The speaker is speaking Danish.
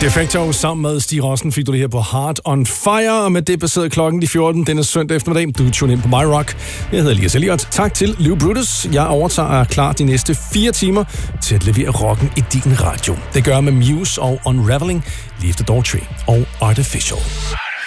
Defecto sammen med Stig Rossen fik du det her på Heart on Fire, og med det passerede klokken de 14 denne søndag eftermiddag. Du tuner ind på My Rock. Jeg hedder Elias Elliot. Tak til Lou Brutus. Jeg overtager og er klar de næste 4 timer til at levere rocken i din radio. Det gør jeg med Muse og Unraveling, Leave the Door Tree og Artificial.